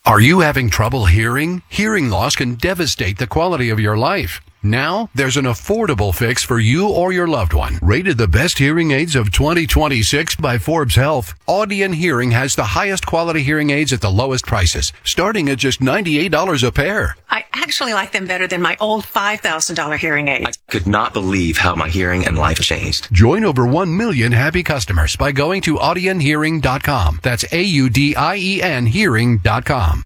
Are you having trouble hearing? Hearing loss can devastate the quality of your life. Now, there's an affordable fix for you or your loved one. Rated the best hearing aids of 2026 by Forbes Health, Audien Hearing has the highest quality hearing aids at the lowest prices, starting at just $98 a pair. I actually like them better than my old $5,000 hearing aid. I could not believe how my hearing and life changed. Join over 1 million happy customers by going to audienhearing.com. That's AUDIEN hearing.com.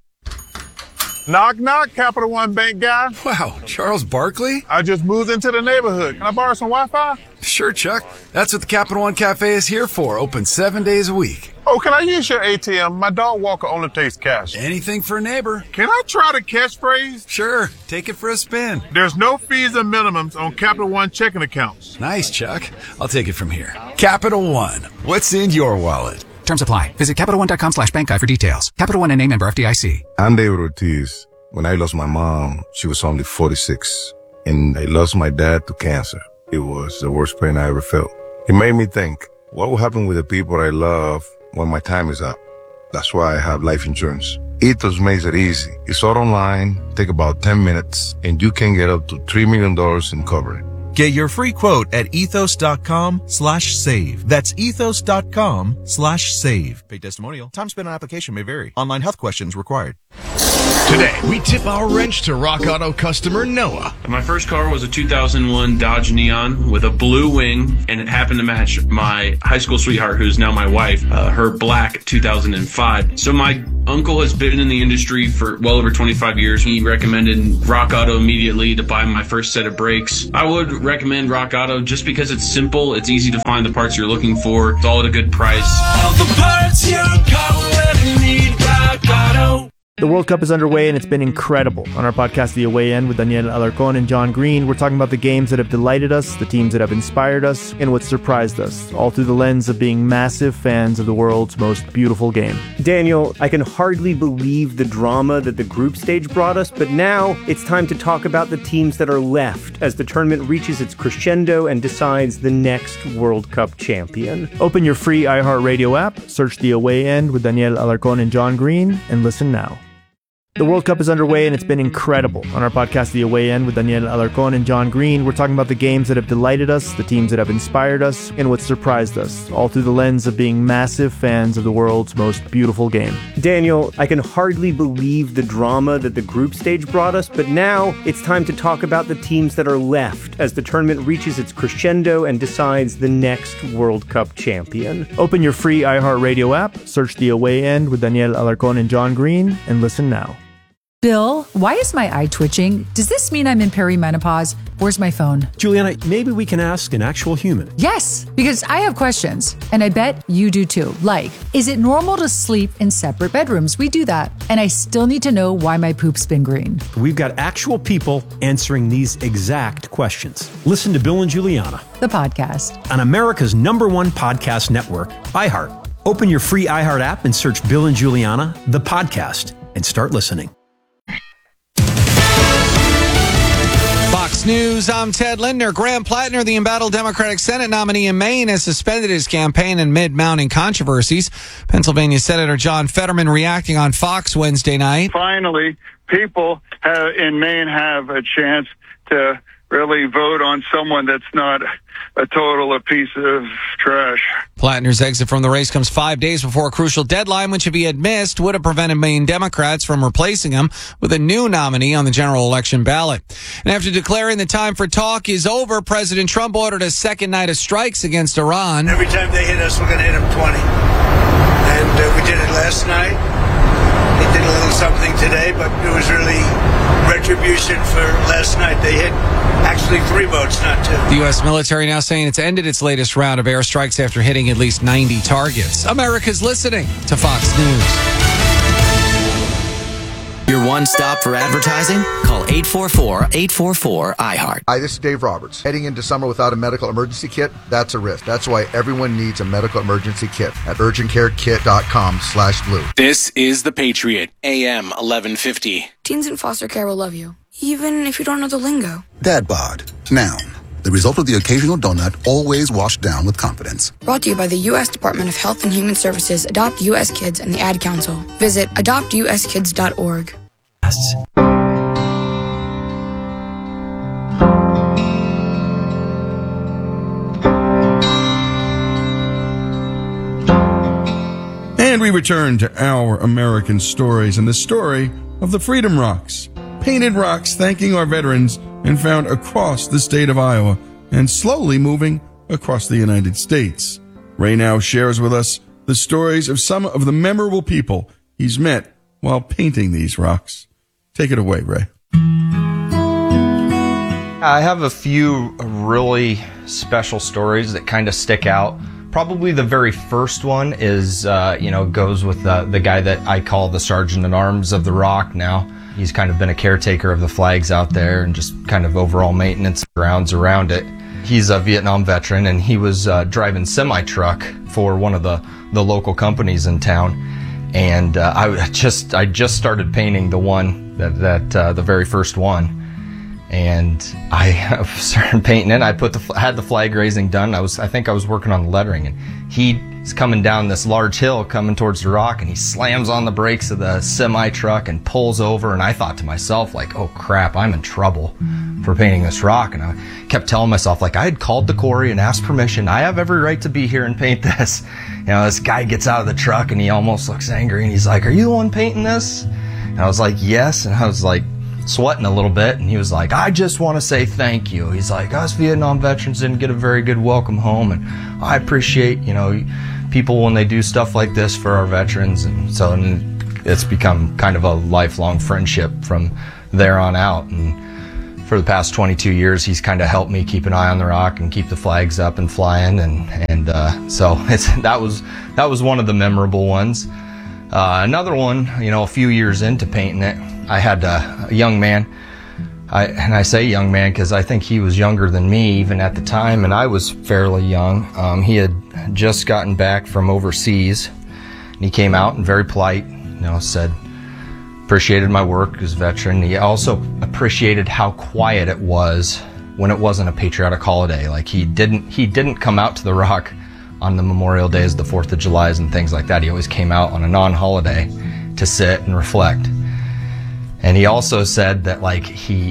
Knock, knock, Capital One Bank guy. Wow, Charles Barkley? I just moved into the neighborhood. Can I borrow some Wi-Fi? Sure, Chuck. That's what the Capital One Cafe is here for. Open 7 days a week. Oh, can I use your ATM? My dog Walker only takes cash. Anything for a neighbor. Can I try the catchphrase? Sure, take it for a spin. There's no fees and minimums on Capital One checking accounts. Nice, Chuck. I'll take it from here. Capital One. What's in your wallet? Terms apply. Visit CapitalOne.com/bankguide for details. Capital One and a member FDIC. I'm David Ortiz. When I lost my mom, she was only 46. And I lost my dad to cancer. It was the worst pain I ever felt. It made me think, what will happen with the people I love when my time is up? That's why I have life insurance. Ethos makes it easy. It's all online, take about 10 minutes, and you can get up to $3 million in coverage. Get your free quote at ethos.com/save. That's ethos.com/save. Paid testimonial. Time spent on application may vary. Online health questions required. Today, we tip our wrench to Rock Auto customer Noah. My first car was a 2001 Dodge Neon with a blue wing, and it happened to match my high school sweetheart, who's now my wife, her black 2005. So my uncle has been in the industry for well over 25 years. He recommended Rock Auto immediately to buy my first set of brakes. I would recommend Rock Auto just because it's simple, it's easy to find the parts you're looking for, it's all at a good price. All the parts your car will ever need, Rock Auto. The World Cup is underway and it's been incredible. On our podcast, The Away End, with Daniel Alarcón and John Green, we're talking about the games that have delighted us, the teams that have inspired us, and what surprised us, all through the lens of being massive fans of the world's most beautiful game. Daniel, I can hardly believe the drama that the group stage brought us, but now it's time to talk about the teams that are left as the tournament reaches its crescendo and decides the next World Cup champion. Open your free iHeartRadio app, search The Away End with Daniel Alarcón and John Green, and listen now. The World Cup is underway and it's been incredible. On our podcast, The Away End, with Daniel Alarcón and John Green, we're talking about the games that have delighted us, the teams that have inspired us, and what surprised us, all through the lens of being massive fans of the world's most beautiful game. Daniel, I can hardly believe the drama that the group stage brought us, but now it's time to talk about the teams that are left as the tournament reaches its crescendo and decides the next World Cup champion. Open your free iHeartRadio app, search The Away End with Daniel Alarcón and John Green, and listen now. Bill, why is my eye twitching? Does this mean I'm in perimenopause? Where's my phone? Juliana, maybe we can ask an actual human. Yes, because I have questions, and I bet you do too. Like, is it normal to sleep in separate bedrooms? We do that. And I still need to know why my poop's been green. We've got actual people answering these exact questions. Listen to Bill and Juliana, the podcast, on America's #1 podcast network, iHeart. Open your free iHeart app and search Bill and Juliana, the podcast, and start listening. Fox News, I'm Ted Lindner. Graham Plattner, the embattled Democratic Senate nominee in Maine, has suspended his campaign amid mounting controversies. Pennsylvania Senator John Fetterman reacting on Fox Wednesday night. Finally, people in Maine have a chance to really vote on someone that's not a piece of trash. Plattner's exit from the race comes 5 days before a crucial deadline, which if he had missed would have prevented Maine Democrats from replacing him with a new nominee on the general election ballot. And after declaring the time for talk is over, President Trump ordered a second night of strikes against Iran. Every time they hit us, we're going to hit them 20. And we did it last night. They did a little something today, but it was really retribution for last night. They hit actually 3 boats, not 2. The U.S. military now saying it's ended its latest round of airstrikes after hitting at least 90 targets. America's listening to Fox News. Your one stop for advertising? Call 844-844-iHeart. Hi, this is Dave Roberts. Heading into summer without a medical emergency kit? That's a risk. That's why everyone needs a medical emergency kit at urgentcarekit.com/blue. This is The Patriot, AM 1150. Teens in foster care will love you, even if you don't know the lingo. Dad bod, noun. The result of the occasional donut, always washed down with confidence. Brought to you by the U.S. Department of Health and Human Services, Adopt U.S. Kids, and the Ad Council. Visit adoptuskids.org. And we return to Our American Stories and the story of the Freedom Rocks. Painted rocks thanking our veterans and found across the state of Iowa and slowly moving across the United States. Ray now shares with us the stories of some of the memorable people he's met while painting these rocks. Take it away, Ray. I have a few really special stories that kind of stick out. Probably the very first one is, goes with the guy that I call the Sergeant-at-Arms of the Rock now. He's kind of been a caretaker of the flags out there and just kind of overall maintenance grounds around it. He's a Vietnam veteran, and he was driving semi-truck for one of the local companies in town. And I just started painting the one that the very first one. And I started painting it. I had the flag raising done. I think I was working on the lettering, and he's coming down this large hill coming towards the rock, and he slams on the brakes of the semi truck and pulls over. And I thought to myself, like, oh crap, I'm in trouble for painting this rock. And I kept telling myself, like, I had called the quarry and asked permission. I have every right to be here and paint this. This guy gets out of the truck and he almost looks angry, and he's like, are you the one painting this? And I was like, yes. And I was like sweating a little bit, and he was like, I just want to say thank you. He's like, us Vietnam veterans didn't get a very good welcome home, and I appreciate people when they do stuff like this for our veterans. And so it's become kind of a lifelong friendship from there on out. And for the past 22 years, he's kind of helped me keep an eye on the rock and keep the flags up and flying, and so that was one of the memorable ones. Another one, a few years into painting it, I had a young man, and I say young man because I think he was younger than me even at the time, and I was fairly young. He had just gotten back from overseas, and he came out and very polite, said, appreciated my work as a veteran. He also appreciated how quiet it was when it wasn't a patriotic holiday. Like he didn't come out to the rock on the Memorial Days, the 4th of July's and things like that. He always came out on a non-holiday to sit and reflect. And he also said that he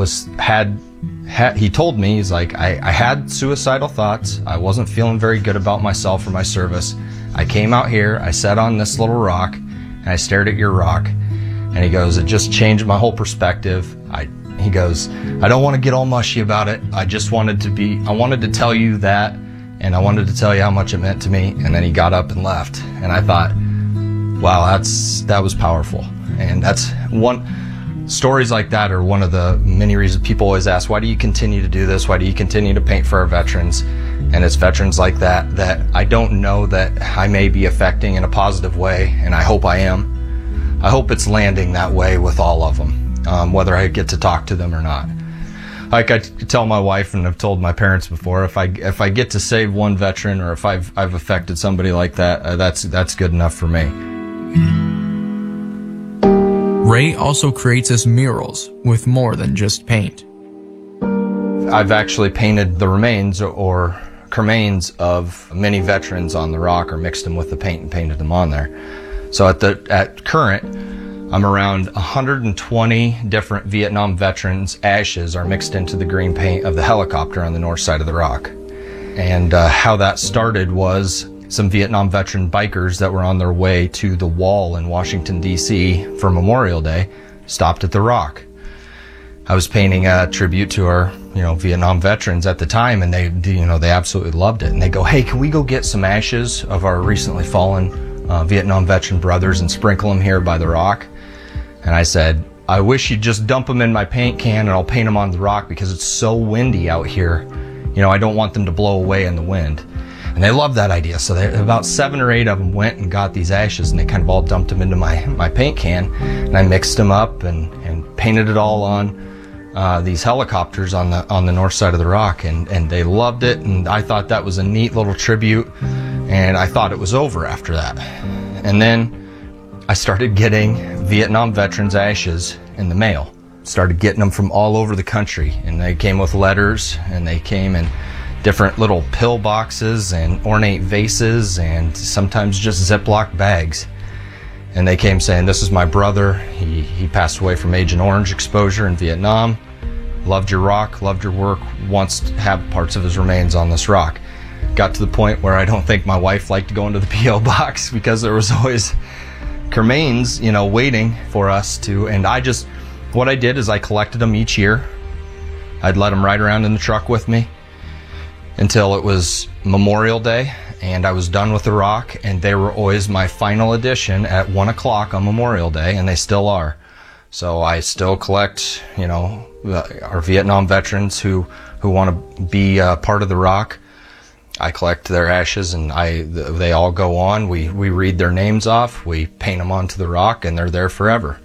told me, he's like, I had suicidal thoughts. I wasn't feeling very good about myself or my service. I came out here, I sat on this little rock, and I stared at your rock. And he goes, it just changed my whole perspective. He goes, I don't want to get all mushy about it. I wanted to tell you that, and I wanted to tell you how much it meant to me. And then he got up and left. And I thought, wow, that was powerful. And that's stories like that are one of the many reasons people always ask, why do you continue to do this? Why do you continue to paint for our veterans? And it's veterans like that I don't know that I may be affecting in a positive way, and I hope I am. I hope it's landing that way with all of them, whether I get to talk to them or not. Like I tell my wife, and I've told my parents before, if I get to save one veteran, or if I've affected somebody like that, that's good enough for me. Ray also creates us murals with more than just paint. I've actually painted the remains or cremains of many veterans on the rock, or mixed them with the paint and painted them on there. So at current, I'm around 120 different Vietnam veterans' ashes are mixed into the green paint of the helicopter on the north side of the rock. And how that started was some Vietnam veteran bikers that were on their way to the wall in Washington, D.C. for Memorial Day stopped at the rock. I was painting a tribute to our, Vietnam veterans at the time, and they absolutely loved it. And they go, hey, can we go get some ashes of our recently fallen Vietnam veteran brothers and sprinkle them here by the rock? And I said, I wish you'd just dump them in my paint can and I'll paint them on the rock because it's so windy out here. I don't want them to blow away in the wind. And they loved that idea. So about 7 or 8 of them went and got these ashes, and they kind of all dumped them into my paint can. And I mixed them up and painted it all on these helicopters on the north side of the rock. And they loved it. And I thought that was a neat little tribute. And I thought it was over after that. And then I started getting Vietnam veterans' ashes in the mail. started getting them from all over the country, and they came with letters, and they came in different little pill boxes and ornate vases and sometimes just Ziploc bags. And they came saying, this is my brother. He passed away from Agent Orange exposure in Vietnam. Loved your rock, loved your work, wants to have parts of his remains on this rock. Got to the point where I don't think my wife liked to go into the P.O. box because there was always cremains, waiting for us to, and what I did is I collected them each year. I'd let them ride around in the truck with me until it was Memorial Day, and I was done with the rock, and they were always my final edition at 1 o'clock on Memorial Day, and they still are. So I still collect, our Vietnam veterans who want to be part of the rock. I collect their ashes, and they all go on. We read their names off, we paint them onto the rock, and they're there forever.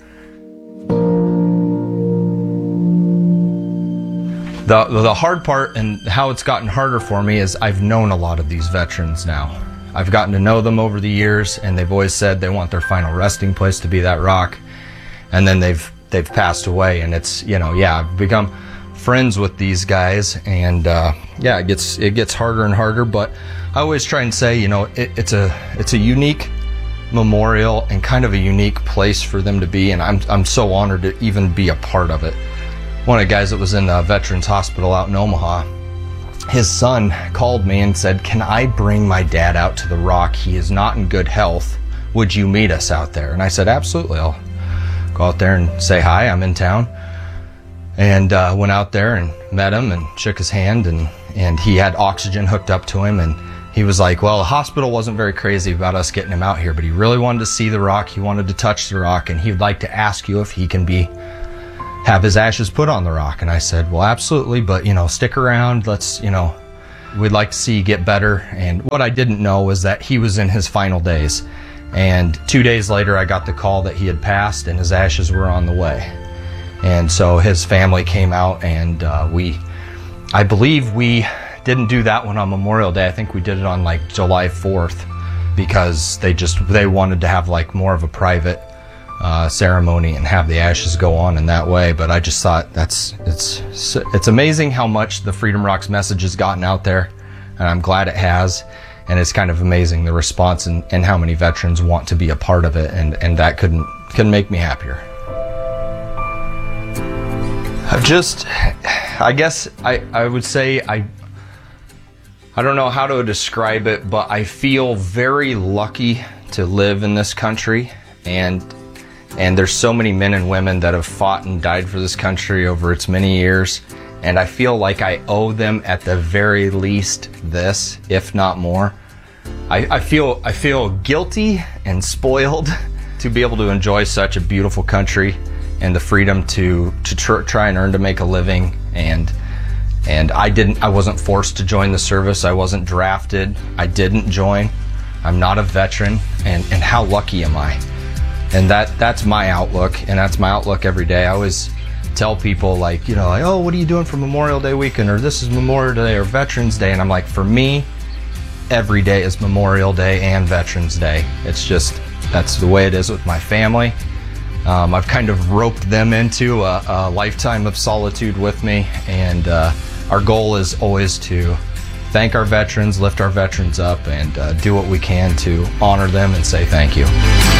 The hard part, and how it's gotten harder for me, is I've known a lot of these veterans now. I've gotten to know them over the years, and they've always said they want their final resting place to be that rock, and then they've passed away, and it's, I've become friends with these guys, and it gets harder and harder. But I always try and say, it's a unique memorial and kind of a unique place for them to be, and I'm so honored to even be a part of it. One of the guys that was in the Veterans Hospital out in Omaha, his son called me and said, can I bring my dad out to the rock? He is not in good health. Would you meet us out there? And I said, absolutely. I'll go out there and say hi. I'm in town. And went out there and met him and shook his hand, and he had oxygen hooked up to him, and he was like, well, the hospital wasn't very crazy about us getting him out here, but he really wanted to see the rock. He wanted to touch the rock, and he would like to ask you if he can have his ashes put on the rock. And I said, well, absolutely, but stick around. Let's, we'd like to see you get better. And what I didn't know was that he was in his final days. And 2 days later, I got the call that he had passed and his ashes were on the way. And so his family came out, and I believe we didn't do that one on Memorial Day. I think we did it on like July 4th because they wanted to have like more of a private ceremony and have the ashes go on in that way. But I just thought it's amazing how much the Freedom Rocks message has gotten out there, and I'm glad it has. And it's kind of amazing the response and how many veterans want to be a part of it, and that couldn't make me happier. I guess I would say I don't know how to describe it, but I feel very lucky to live in this country, and there's so many men and women that have fought and died for this country over its many years, and I feel like I owe them at the very least this, if not more. I feel guilty and spoiled to be able to enjoy such a beautiful country and the freedom to try and earn to make a living, and I wasn't forced to join the service. I wasn't drafted. I didn't join. I'm not a veteran, and how lucky am I? And that's my outlook, and that's my outlook every day. I always tell people oh, what are you doing for Memorial Day weekend, or this is Memorial Day or Veterans Day, and I'm like, for me, every day is Memorial Day and Veterans Day. It's just, that's the way it is with my family. I've kind of roped them into a lifetime of solitude with me, and our goal is always to thank our veterans, lift our veterans up, and do what we can to honor them and say thank you.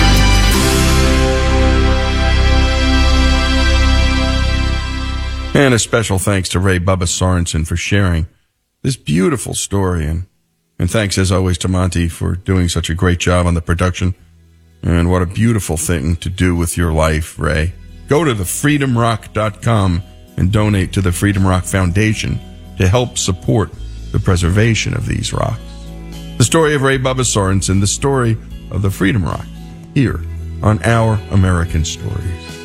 And a special thanks to Ray Bubba Sorensen for sharing this beautiful story, and thanks as always to Monty for doing such a great job on the production. And what a beautiful thing to do with your life, Ray. Go to thefreedomrock.com and donate to the Freedom Rock Foundation to help support the preservation of these rocks. The story of Ray Bubba Sorensen, the story of the Freedom Rock, here on Our American Stories.